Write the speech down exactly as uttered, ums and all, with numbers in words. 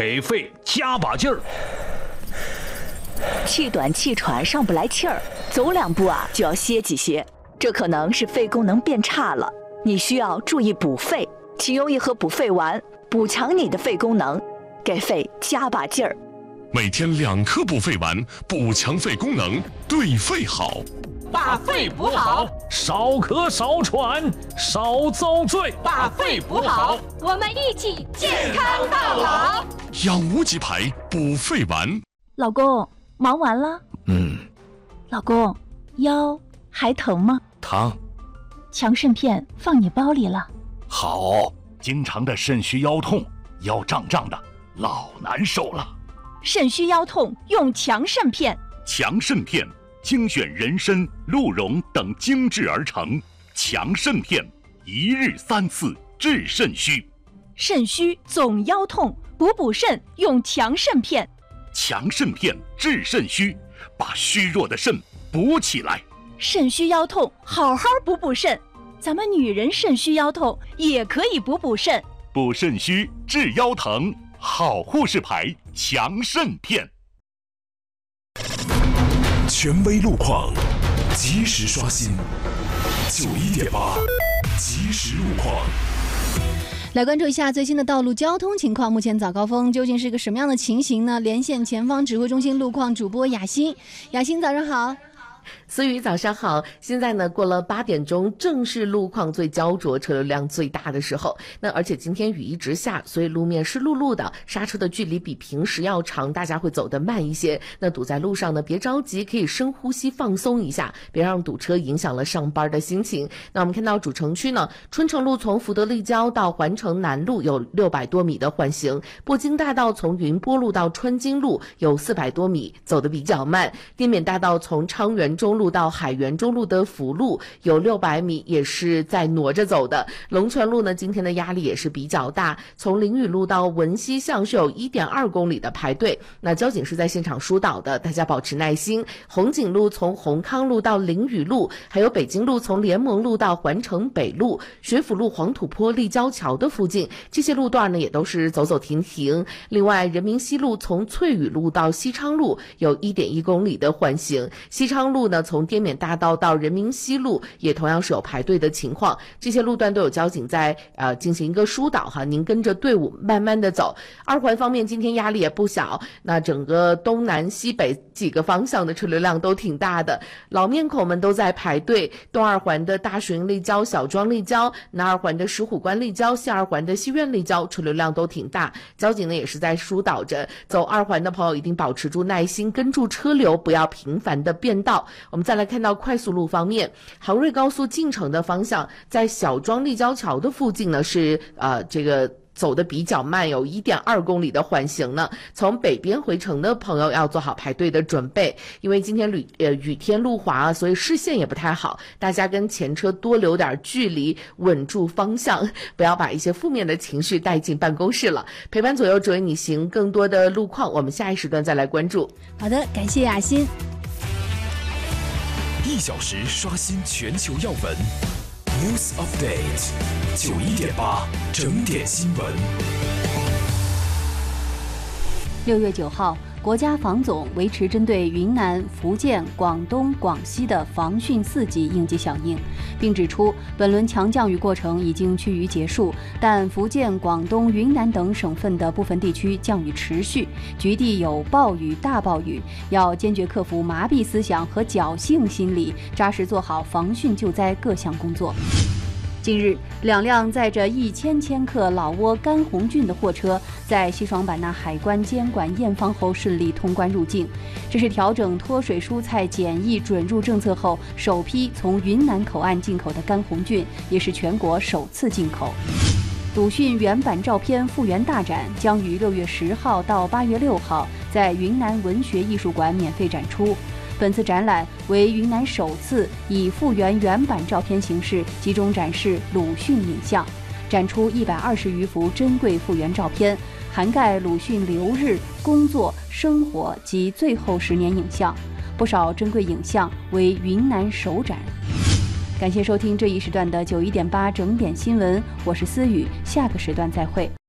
给肺加把劲儿。 气短气喘上不来气儿，走两步啊就要歇几歇，这可能是肺功能变差了，你需要注意补肺，请用一盒补肺丸，补强你的肺功能，给肺加把劲儿。 每天两颗补肺丸，补强肺功能，对肺好。 把肺补好， 少咳少喘少遭罪。 把肺补好， 我们一起健康到老。 养无极牌补肺丸。 老公，忙完了？ 嗯。 老公，腰还疼吗？ 疼。 强肾片放你包里了。 好。经常的肾虚腰痛，腰胀胀的，老难受了。 肾虚腰痛用强肾片。 强肾片精选人参、鹿茸等精制而成，强肾片一日三次治肾虚。 肾虚总腰痛，补补肾用强肾片。 强肾片治肾虚，把虚弱的肾补起来。 肾虚腰痛，好好补补肾。咱们女人肾虚腰痛也可以补补肾。 补肾虚治腰疼，好护士牌强肾片。 权威路况，及时刷新。九一点八，及时路况。 来关注一下最新的道路交通情况。目前早高峰究竟是个什么样的情形呢？连线前方指挥中心路况主播雅欣。雅欣，早上好。 思雨早上好，现在呢过了八点钟，正是路况最焦灼、车流量最大的时候。那而且今天雨一直下，所以路面湿漉漉的，刹车的距离比平时要长，大家会走得慢一些。那堵在路上呢，别着急，可以深呼吸放松一下，别让堵车影响了上班的心情。那我们看到主城区呢，春城路从福德立交到环城南路有六百多米的缓行，波京大道从云波路到川津路有四百多米，走得比较慢。滇缅大道从昌原中路到海原中路的辅路有六百米，也是在挪着走的。龙泉路呢，今天的压力也是比较大，从临榆路到文溪巷是有 一点二公里的排队，那交警是在现场疏导的，大家保持耐心。红景路从红康路到临榆路，还有北京路从联盟路到环城北路，学府路黄土坡立交桥的附近，这些路段呢也都是走走停停。另外人民西路从翠屿路到西昌路有 一点一公里的缓行，西昌路呢从滇缅大道到人民西路也同样是有排队的情况，这些路段都有交警在呃进行一个疏导哈，您跟着队伍慢慢的走。二环方面今天压力也不小，那整个东南西北几个方向的车流量都挺大的，老面孔们都在排队。东二环的大巡立交、小庄立交，南二环的石虎关立交，西二环的西苑立交，车流量都挺大，交警呢也是在疏导着。走二环的朋友一定保持住耐心，跟住车流，不要频繁的变道。我们再来看到快速路方面，杭瑞高速进城的方向，在小庄立交桥的附近呢是呃这个走得比较慢，有 一点二公里的缓行呢。从北边回城的朋友要做好排队的准备，因为今天雨呃雨天路滑，所以视线也不太好，大家跟前车多留点距离，稳住方向，不要把一些负面的情绪带进办公室了。陪伴左右指挥你行，更多的路况我们下一时段再来关注。 好的，感谢雅欣。 一小时刷新全球要闻 ，News Update， 九一点八整点新闻。 六月九号，国家防总维持针对云南、福建、广东、广西的防汛四级应急响应，并指出，本轮强降雨过程已经趋于结束，但福建、广东、云南等省份的部分地区降雨持续，局地有暴雨、大暴雨，要坚决克服麻痹思想和侥幸心理，扎实做好防汛救灾各项工作。近日，两辆载着一千千克老挝干红菌的货车在西双版纳海关监管验放后顺利通关入境，这是调整脱水蔬菜检疫准入政策后首批从云南口岸进口的干红菌，也是全国首次进口。鲁迅原版照片复原大展将于六月十号到八月六号在云南文学艺术馆免费展出。本次展览为云南首次以复原原版照片形式集中展示鲁迅影像，展出一百二十余幅珍贵复原照片，涵盖鲁迅留日、工作、生活及最后十年影像，不少珍贵影像为云南首展。感谢收听这一时段的九一点八整点新闻，我是思雨，下个时段再会。